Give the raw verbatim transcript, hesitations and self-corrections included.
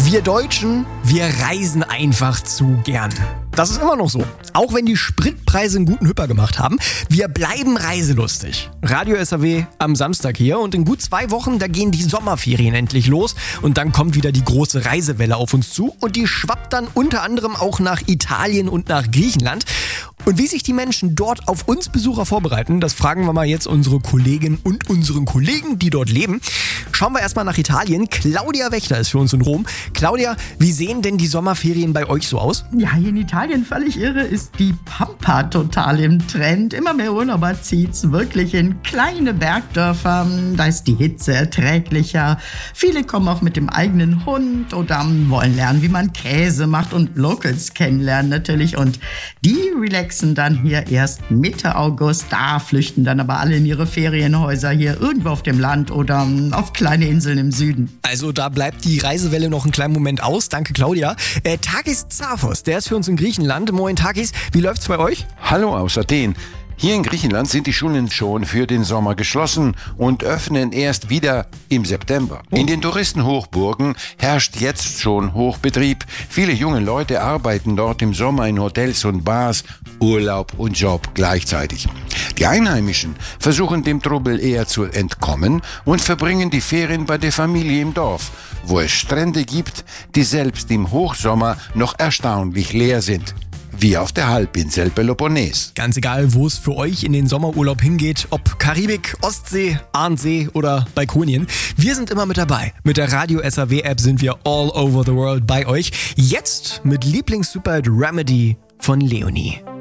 Wir Deutschen, wir reisen einfach zu gern. Das ist immer noch so. Auch wenn die Spritpreise einen guten Hüpper gemacht haben, wir bleiben reiselustig. Radio S R W am Samstag hier und in gut zwei Wochen, da gehen die Sommerferien endlich los und dann kommt wieder die große Reisewelle auf uns zu und die schwappt dann unter anderem auch nach Italien und nach Griechenland. Und wie sich die Menschen dort auf uns Besucher vorbereiten, das fragen wir mal jetzt unsere Kolleginnen und unseren Kollegen, die dort leben. Schauen wir erstmal nach Italien. Claudia Wächter ist für uns in Rom. Claudia, wie sehen denn die Sommerferien bei euch so aus? Ja, hier in Italien, völlig irre, ist die Pampa total im Trend. Immer mehr Urlauber zieht's wirklich in kleine Bergdörfer. Da ist die Hitze erträglicher. Viele kommen auch mit dem eigenen Hund oder wollen lernen, wie man Käse macht und Locals kennenlernen natürlich. Und die relaxen dann hier erst Mitte August. Da flüchten dann aber alle in ihre Ferienhäuser hier irgendwo auf dem Land oder auf kleine Inseln im Süden. Also da bleibt die Reisewelle noch einen kleinen Moment aus. Danke, Claudia. Äh, Takis Zaphos, der ist für uns in Griechenland. Moin Takis, wie läuft's bei euch? Hallo aus Athen. Hier in Griechenland sind die Schulen schon für den Sommer geschlossen und öffnen erst wieder im September. In den Touristenhochburgen herrscht jetzt schon Hochbetrieb. Viele junge Leute arbeiten dort im Sommer in Hotels und Bars, Urlaub und Job gleichzeitig. Die Einheimischen versuchen dem Trubel eher zu entkommen und verbringen die Ferien bei der Familie im Dorf, wo es Strände gibt, die selbst im Hochsommer noch erstaunlich leer sind. Wie auf der Halbinsel Peloponnes. Ganz egal, wo es für euch in den Sommerurlaub hingeht, ob Karibik, Ostsee, Ahrensee oder Balkonien. Wir sind immer mit dabei. Mit der Radio S R W App sind wir all over the world bei euch. Jetzt mit Lieblings-Superheld Remedy von Leonie.